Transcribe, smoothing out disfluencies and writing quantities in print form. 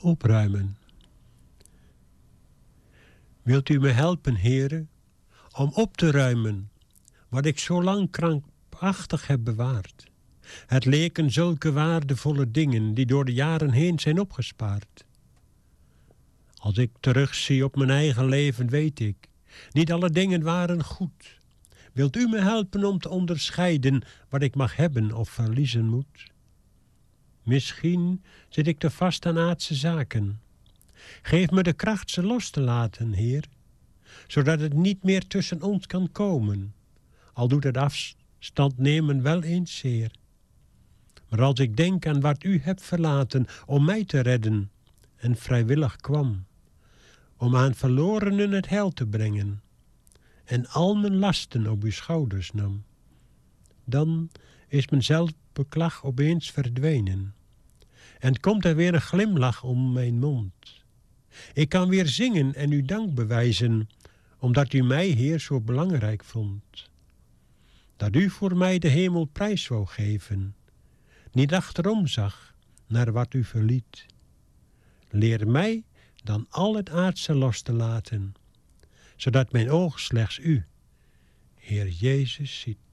Opruimen. Wilt u me helpen, Heere, om op te ruimen wat ik zo lang krampachtig heb bewaard? Het leken zulke waardevolle dingen die door de jaren heen zijn opgespaard. Als ik terugzie op mijn eigen leven, weet ik, niet alle dingen waren goed. Wilt u me helpen om te onderscheiden wat ik mag hebben of verliezen moet? Misschien zit ik te vast aan aardse zaken. Geef me de kracht ze los te laten, Heer, zodat het niet meer tussen ons kan komen, al doet het afstand nemen wel eens zeer. Maar als ik denk aan wat u hebt verlaten om mij te redden en vrijwillig kwam, om aan verlorenen het heil te brengen en al mijn lasten op uw schouders nam, dan is mijn zelfbeklag opeens verdwenen en komt er weer een glimlach om mijn mond. Ik kan weer zingen en u dank bewijzen, omdat u mij, Heer, zo belangrijk vond. Dat u voor mij de hemel prijs wou geven, niet achterom zag naar wat u verliet. Leer mij dan al het aardse los te laten, zodat mijn oog slechts u, Heer Jezus, ziet.